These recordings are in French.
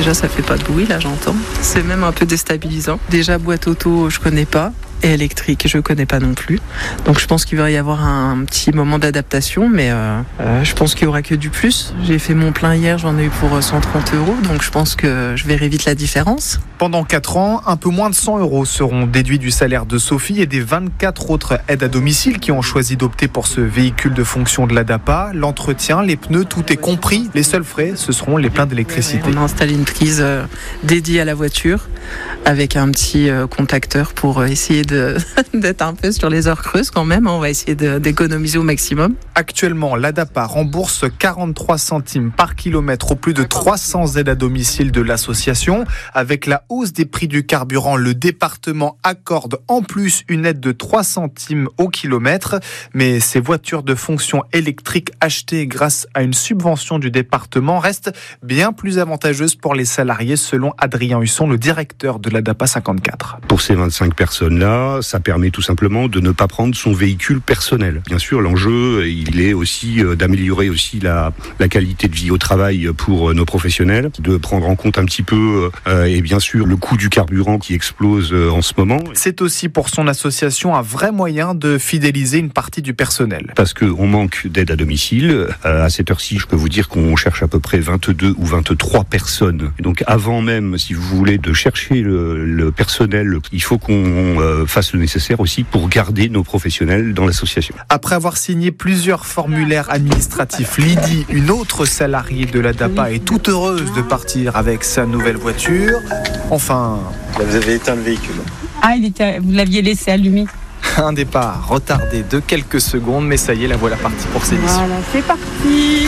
Déjà, ça fait pas de bruit, là, j'entends. C'est même un peu déstabilisant. Déjà, boîte auto, je connais pas. Et électrique, je connais pas non plus. Donc je pense qu'il va y avoir un petit moment d'adaptation, mais je pense qu'il y aura que du plus. J'ai fait mon plein hier, j'en ai eu pour 130 €, donc je pense que je verrai vite la différence. Pendant 4 ans, un peu moins de 100 € seront déduits du salaire de Sophie et des 24 autres aides à domicile qui ont choisi d'opter pour ce véhicule de fonction de la DAPA. L'entretien, les pneus, tout est compris. Les seuls frais, ce seront les pleins d'électricité. On a installé une prise dédiée à la voiture avec un petit contacteur pour essayer d'être un peu sur les heures creuses quand même. On va essayer d'économiser au maximum. Actuellement, la DAPA rembourse 43 centimes par kilomètre aux plus de 300 aides à domicile de l'association. Avec la hausse des prix du carburant, le département accorde en plus une aide de 3 centimes au kilomètre. Mais ces voitures de fonction électrique achetées grâce à une subvention du département restent bien plus avantageuses pour les salariés, selon Adrien Husson, le directeur de la DAPA 54. Pour ces 25 personnes-là, ça permet tout simplement de ne pas prendre son véhicule personnel. Bien sûr, l'enjeu, il est aussi d'améliorer aussi la qualité de vie au travail pour nos professionnels, de prendre en compte un petit peu, et bien sûr, le coût du carburant qui explose en ce moment. C'est aussi pour son association un vrai moyen de fidéliser une partie du personnel. Parce qu'on manque d'aide à domicile. À cette heure-ci, je peux vous dire qu'on cherche à peu près 22 ou 23 personnes. Et donc avant même, si vous voulez, de chercher le personnel, il faut qu'on fasse le nécessaire aussi pour garder nos professionnels dans l'association. Après avoir signé plusieurs formulaires administratifs, Lydie, une autre salariée de la DAPA, est toute heureuse de partir avec sa nouvelle voiture. Enfin... Là, vous avez éteint le véhicule. Ah, vous l'aviez laissé allumé. Un départ retardé de quelques secondes, mais ça y est, la voilà partie pour ses missions. Voilà, c'est parti.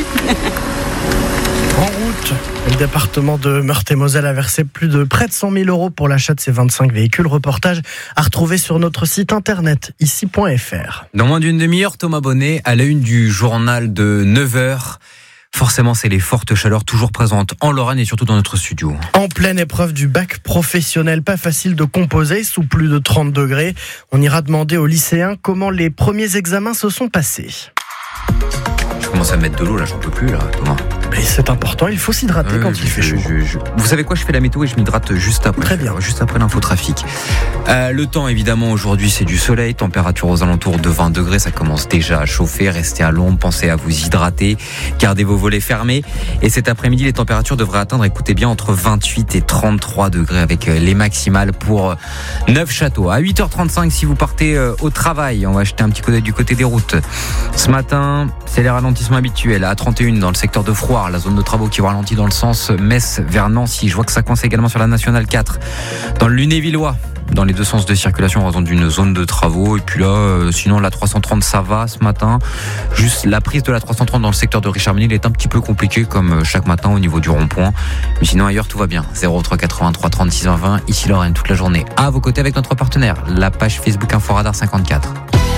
En route, le département de Meurthe-et-Moselle a versé près de 100 000 € pour l'achat de ces 25 véhicules. Reportage à retrouver sur notre site internet ici.fr. Dans moins d'une demi-heure, Thomas Bonnet à la une du journal de 9h. Forcément, c'est les fortes chaleurs toujours présentes en Lorraine et surtout dans notre studio. En pleine épreuve du bac professionnel, pas facile de composer sous plus de 30 degrés. On ira demander aux lycéens comment les premiers examens se sont passés. Je commence à mettre de l'eau là, j'en peux plus là, Thomas. Mais c'est important, il faut s'hydrater quand il fait chaud. Vous savez quoi, je fais la météo et je m'hydrate juste après. Très bien. Juste après l'infotrafic. Le temps, évidemment, aujourd'hui, c'est du soleil. Température aux alentours de 20 degrés. Ça commence déjà à chauffer. Restez à l'ombre. Pensez à vous hydrater. Gardez vos volets fermés. Et cet après-midi, les températures devraient atteindre, écoutez bien, entre 28 et 33 degrés avec les maximales pour Neufchâteau. À 8h35, si vous partez au travail, on va jeter un petit coup d'œil du côté des routes. Ce matin, c'est les ralentissements habituels. À 31 dans le secteur de Froire, la zone de travaux qui ralentit dans le sens Metz vers Nancy. Je vois que ça coince également sur la nationale 4. Dans le Lunévillois, dans les deux sens de circulation en raison d'une zone de travaux. Et puis là, sinon la 330 ça va ce matin. Juste la prise de la 330 dans le secteur de Richard-Ménil est un petit peu compliquée comme chaque matin au niveau du rond-point. Mais sinon ailleurs tout va bien. 03 83 36 20 20. Ici Lorraine toute la journée. À vos côtés avec notre partenaire, la page Facebook Inforadar 54.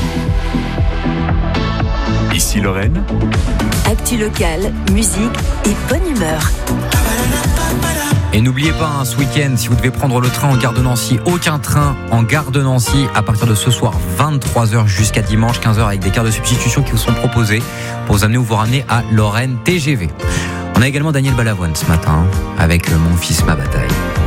Ici Lorraine. Actu locale, musique et bonne humeur. Et n'oubliez pas, ce week-end, si vous devez prendre le train en gare de Nancy, aucun train en gare de Nancy à partir de ce soir, 23h jusqu'à dimanche, 15h, avec des cartes de substitution qui vous sont proposées pour vous amener ou vous ramener à Lorraine TGV. On a également Daniel Balavoine ce matin, avec Mon fils, ma bataille.